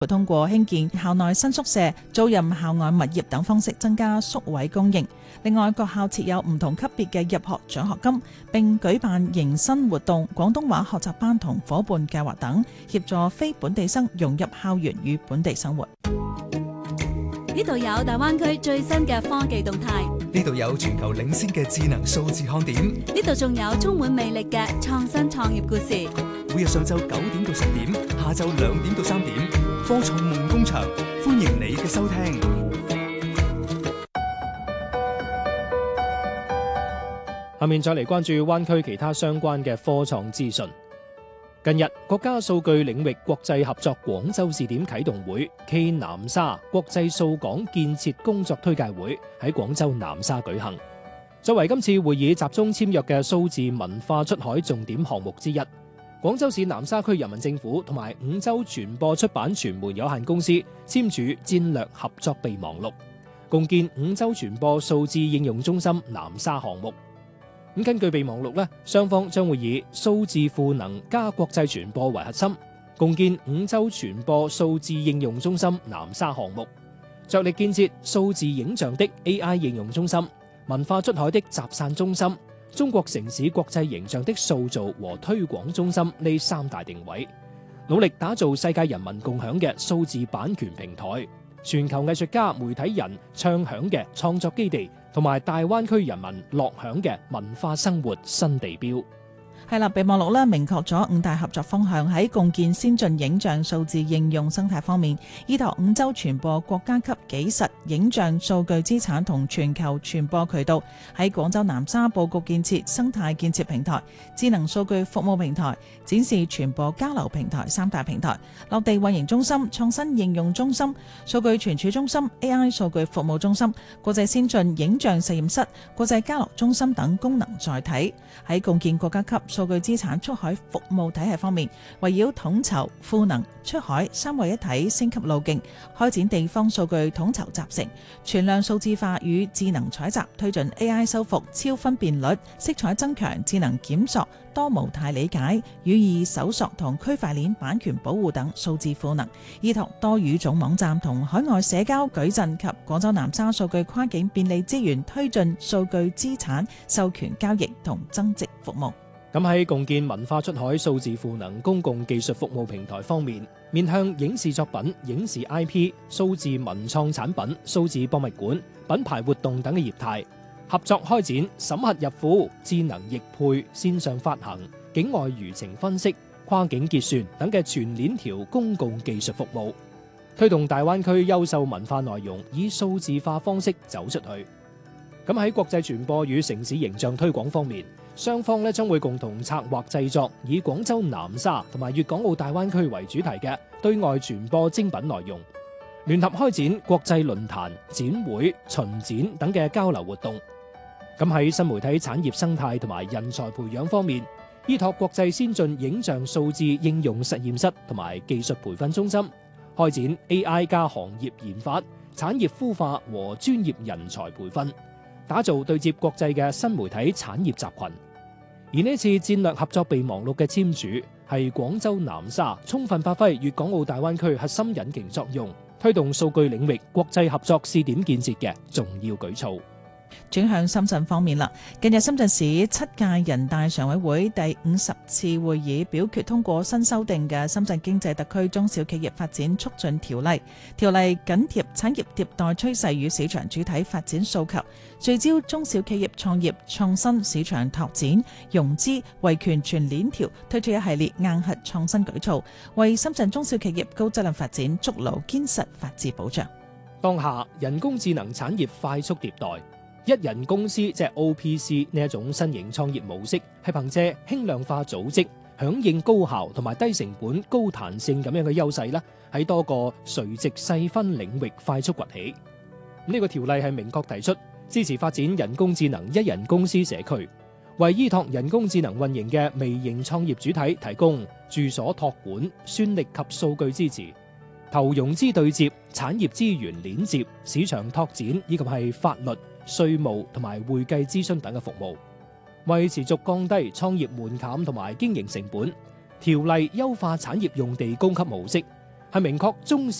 通過興建校內新宿舍、租賃校外物業等方式增加宿位供應。另外，各校設有唔同級別嘅入學獎學金，並舉辦迎新活動、廣東話學習班同伙伴計劃等，協助非本地生融入校園與本地生活。 呢度有大灣區最新嘅科技動態， 呢度有全球領先嘅智能數字看點， 呢度仲有充滿魅力嘅創新創業故事。 每日上晝9點到10點，下晝2點到3點，科創夢工場，歡迎你嘅收聽。 下面再嚟關注灣區其他相關嘅科創資訊。近日，國家數據領域國際合作廣州試點啟動會暨南沙國際數港建設工作推介會喺廣州南沙舉行。作為今次會議集中簽約嘅數字文化出海重點項目之一，廣州市南沙區人民政府同埋五洲傳播出版傳媒有限公司簽署戰略合作備忘錄，共建五洲傳播數字應用中心南沙項目。根據備忘錄，雙方將會以數字賦能加國際傳播為核心，共建五洲傳播數字應用中心南沙項目，着力建設數字影像的 AI 應用中心、文化出海的集散中心、中國城市國際形象的塑造和推廣中心呢三大定位，努力打造世界人民共享嘅數字版權平台、全球藝術家、媒體人暢享嘅創作基地，同埋大灣區人民樂享嘅文化生活新地標。 係啦，備忘錄明確咗5大合作方向，喺共建先進影像數字應用生態方面，依託五洲傳播國家級紀實影像數據資產同全球傳播渠道，喺廣州南沙佈局建設生態建設平台、智能數據服務平台、展示傳播交流平台三大平台，落地運營中心、創新應用中心、數據存儲中心、AI 數據服務中心、國際先進影像實驗室、國際交流中心等功能載體。喺共建國家級數據資產出海服務體系方面，圍繞統籌、賦能、出海三位一體升級路徑，開展地方數據統籌集成、全量數字化與智能採集，推進 AI 修復、超分辨率、色彩增強、智能檢索、多模態理解、語義搜索同區塊鏈版權保護等數字賦能，依託多語種網站同海外社交矩陣及廣州南沙數據跨境便利資源，推進數據資產授權交易同增值服務。 咁喺共建文化出海數字賦能公共技術服務平台方面，面向影視作品、影視 IP、數字文創產品、數字博物館、品牌活動等嘅業態，合作開展審核入庫、智能譯配、線上發行、境外輿情分析、跨境結算等嘅全鏈條公共技術服務，推動大灣區優秀文化內容以數字化方式走出去。咁喺國際傳播與城市形象推廣方面，雙方將會共同策劃製作以廣州南沙同埋粵港澳大灣區為主題嘅對外傳播精品內容，聯合開展國際論壇、展會、巡展等嘅交流活動。咁喺新媒體產業生態同埋人才培養方面，依託國際先進影像數字應用實驗室同埋技術培訓中心，開展 AI 加行業研發、產業孵化和專業人才培訓，打造對接國際嘅新媒體產業集群。而呢次戰略合作備忘錄嘅簽署，係廣州南沙充分發揮粵港澳大灣區核心引擎作用，推動數據領域國際合作試點建設嘅重要舉措。 轉向深圳方面啦，近日深圳市7屆人大常委會第50次會議表決通過新修訂嘅《深圳經濟特區中小企業發展促進條例》。條例緊貼產業迭代趨勢與市場主體發展訴求，聚焦中小企業創業創新、市場拓展、融資、維權全鏈條，推出一系列硬核創新舉措，為深圳中小企業高質量發展築牢堅實法治保障。 當下人工智能產業快速迭代，一人公司即係 OPC 呢一種新型創業模式，係憑借輕量化組織、響應高效同埋低成本、高彈性咁樣嘅優勢啦，喺多個垂直細分領域快速崛起。呢個條例係明確提出支持發展人工智能一人公司社區，為依託人工智能運營嘅微型創業主體提供住所託管、算力及數據支持、投融資對接、產業資源鏈接、市場拓展以及係法律、稅務同埋會計諮詢等嘅服務，為持續降低創業門檻同埋經營成本，條例優化產業用地供給模式， 係明確中